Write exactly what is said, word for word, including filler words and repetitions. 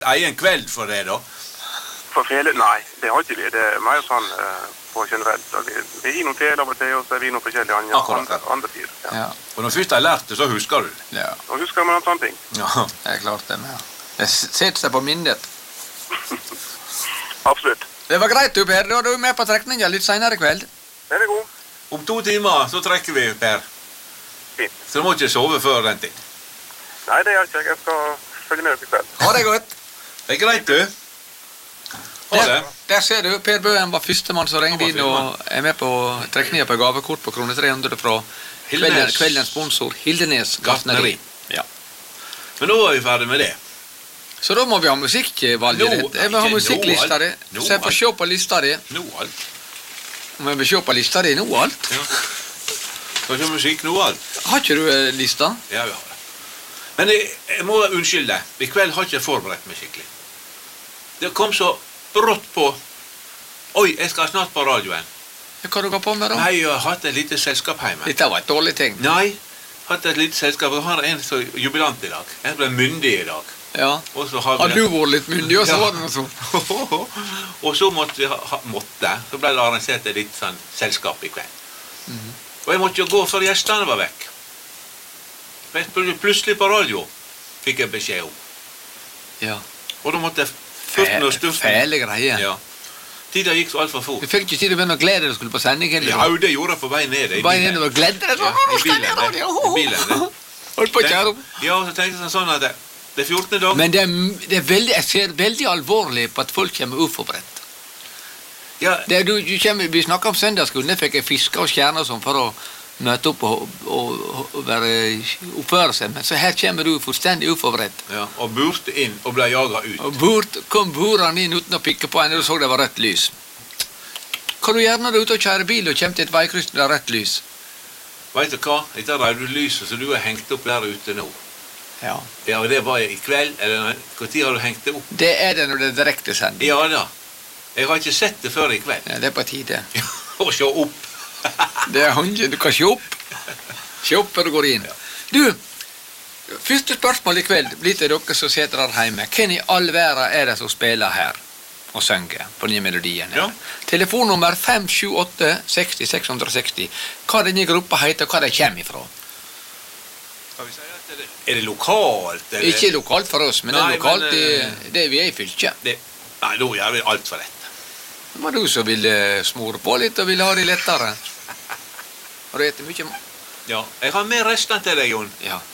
egen kveld for det da? For fele? Nei, det har ikke vi. Det er mer sånn uh, på generelt. Vi, vi gir noe til av og til, og så er vi noe forskjellige andre, andre, andre tider. Ja. Ja. Og når først har lært det, så husker du det. Ja. Og husker man sånne ting. Ja. Det er klart det med. Det setter seg på minnet. Absolutt. Det var greit du, Per. Da er du med på trekningen litt senere i kveld. Den er god. Om to timer så trekker vi, Per. Fint. Så du må ikke sove før den tid. Nei, det er ikke. Jeg skal følge med opp i kveld. Ha det godt. Det er greit, du. Der, der ser du, Per Bøen var første mann som ringde inn og er med på trekningen på gavekort på krone tre hundre fra kveldens, kveldens sponsor Hildenes Gartneri. Ja. Men nå er vi ferdig med det. Så da må vi ha musikkvalget ditt. Jeg vil ha musikklista di. Så jeg får se på lista di. Nå alt. Om jeg vil se på lista di, nå alt. Ja. Skal ikke musikk nå alt. Har ikke du eh, lista? Ja, vi har det. Men jeg, jeg må unnskylde. I kveld har jeg ikke forberedt meg skikkelig. Det kom så brått på. Oi, jeg skal snart på radioen. Hva har du gått på med da? Nei, jeg har hatt et lite selskap hjemme. Dette var et dårlig ting. Nei, hatt et lite selskap. Jeg har en som jubilant i dag. Jeg ble myndig i dag. Ja. Og så har, har du vært litt myndig, og så ja. var det noe sånt? Og så måtte vi ha, måtte, så ble det arrangert et litt sånn selskap i kveld. Mm-hmm. Og jeg måtte jo gå før gjestene var vekk. Plutselig på radio fikk jeg beskjed om. Ja. Og da måtte jeg furten og stuften. Fæle greier. Ja. Tida gikk så alt for fort. Du fikk ikke tid til å begynne å glede deg skulle på sending? Eller? Ja, det gjorde jeg på vei ned. På vei ned og glede deg sånn? Ja, i bilen. Det, i bilen det. Holdt på å kjære. Ja, så tenkte jeg sånn at det, det er fjortende dag. Men det er, det er veldig, jeg ser veldig alvorlig på at folk kommer uforberedt. Ja. Det, du, du kommer, vi snakket om søndagsskolen, det fikk jeg fiske og skjerne og sånn for å møte opp og, og, og være, oppføre seg, men så her kommer du fullstendig uforberedt. Ja, og burte inn og ble jaget ut. Og burt, kom burene inn uten å pikke på en, og du så det var rødt lys. Hva du gjør når du er ute og kjører bil og kommer til et veikryss med rødt lys? Vet du hva? Dette røde lyset som du har hengt opp der ute nå. Ja. Ja, og det var i kveld, eller hvor tid har du hengt det opp? Det er det når det er direkte sending. Ja da. Jeg har ikke sett det før i kveld. Ja, det er på tide. Og se opp. Det er håndje, du kan se opp. Se opp før du går inn. Ja. Du, første spørsmål i kveld blir til dere som sitter der hjemme. Hvem i all verden er det som spiller her og synger på nye melodien? Ja. Telefonnummer fem sju åtte seks null seks seks null. Hva denne gruppa heter, og hva de kommer ifra? Skal vi si at det er det lokalt? Eller? Ikke lokalt for oss, men nei, det er lokalt men, i det vi er i fylket. Det, nei, nå gjør vi alt for dette. Det var du som ville smore på litt og ville ha det lettere. Har du etter mye? Ja, jeg har mer restene til deg, Jon. Ja.